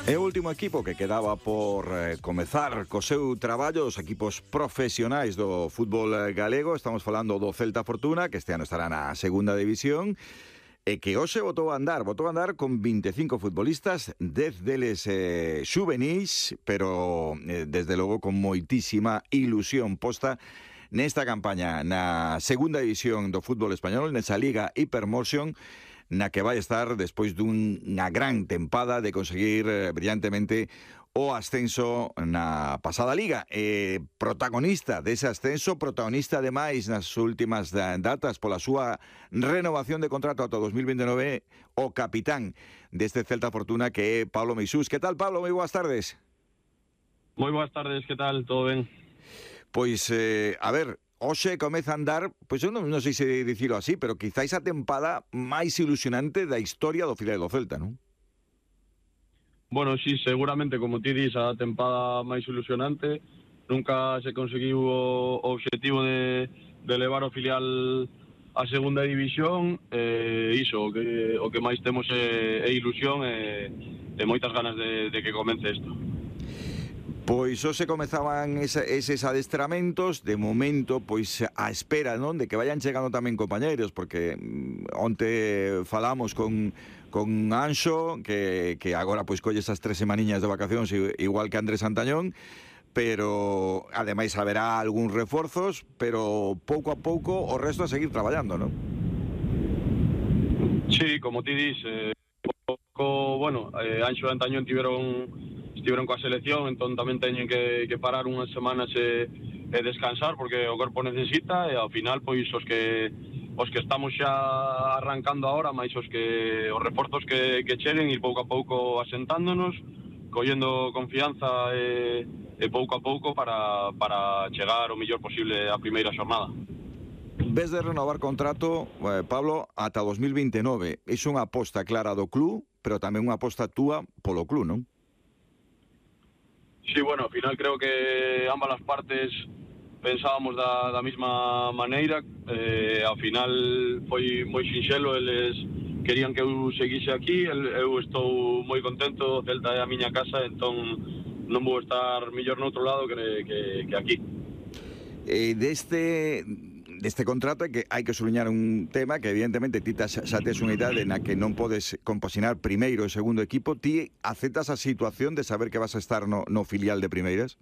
É o último equipo que quedaba por comezar co seu traballo, os equipos profesionais do fútbol galego. Estamos falando do Celta Fortuna, que este ano estará na segunda división, e que hoxe botou a andar con 25 futbolistas, 10 deles xuvenís, pero desde logo con moitísima ilusión posta nesta campaña na segunda división do fútbol español, nesa Liga Hypermotion, na que vai estar despois dunha gran tempada de conseguir brillantemente o ascenso na pasada Liga. Protagonista dese ascenso, protagonista ademais nas últimas datas pola súa renovación de contrato ata 2029, o capitán deste Celta Fortuna, que é Pablo Meisús. Que tal, Pablo? Moi boas tardes. Moi boas tardes, que tal? Todo ben? Pois, a ver, hoxe comeza a andar, pois eu non sei se dicilo así, pero quizáis a tempada máis ilusionante da historia do filial do Celta, non? Bueno, sí, seguramente, como ti dis, a tempada máis ilusionante. Nunca se conseguiu o obxectivo de levar o filial a segunda división. Iso, o que máis temos é ilusión e moitas ganas de que comece isto. Pois hoxe comezaban eses adestramentos, de momento, pois a espera, non, de que vayan chegando tamén compañeiros, porque onte falamos con Anxo, que agora pois colle esas 3 semaniñas de vacacións, igual que Andrés Santañón, pero ademais haberá algúns reforzos, pero pouco a pouco o resto a seguir traballando, non? Sí, como ti dis, bueno, Anxo e Antañón estiveron coa selección, entón tamén teñen que parar unhas semanas e descansar, porque o corpo necesita, e ao final pois os que estamos xa arrancando agora, máis os reforzos que cheguen, ir pouco a pouco asentándonos, collendo confianza e pouco a pouco para chegar o mellor posible á primeira xornada. Ves de renovar contrato, Pablo, ata 2029. É unha aposta clara do club, pero tamén unha aposta túa polo club, non? Sí, bueno, ao final creo que ambas as partes pensábamos da mesma maneira. Ao final foi moi sinxelo, eles querían que eu seguise aquí, eu estou moi contento, Celta é a miña casa, entón non vou estar mellor noutro lado que aquí. Deste contrato hai que subliñar un tema que evidentemente ti xa tes unha idade na que non podes compaxinar primeiro e segundo equipo. Ti aceptas a situación de saber que vas a estar no filial de primeiras?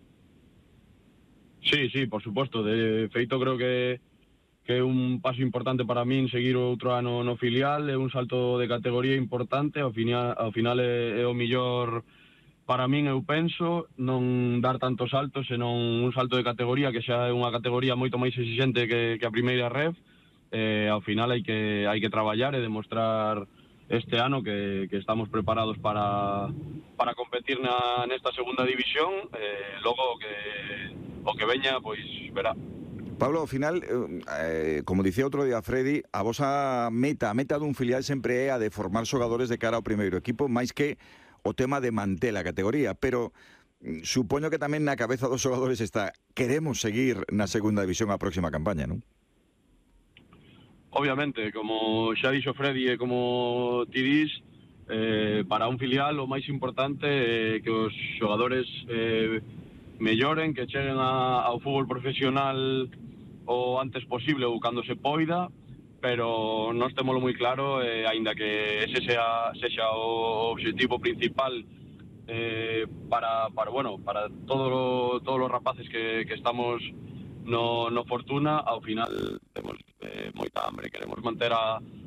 Sí, por suposto. De feito, creo que é un paso importante para min seguir outro ano no filial, é un salto de categoría importante. Ao final é o millor para min, eu penso, non dar tantos saltos, senón un salto de categoría, que xa é unha categoría moito máis exigente que a primeira ref. Ao final hai que traballar e demostrar este ano que estamos preparados para competir nesta segunda división. Logo o que veña, pois verá. Pablo, ao final, como dicía outro día Freddy, a vosa meta dun filial sempre é a de formar xogadores de cara ao primeiro equipo, máis que o tema de manter a categoría, pero supoño que tamén na cabeza dos xogadores está: queremos seguir na segunda división a próxima campaña, non? Obviamente, como xa dixo Freddy e como ti dis, para un filial o máis importante é que os xogadores melloren, que cheguen ao fútbol profesional o antes posible ou cando se poida, pero nós témolo moi claro, aínda que ese sexa o obxectivo principal para todos os rapaces que estamos no Fortuna. Ao final temos moita hambre, queremos manter a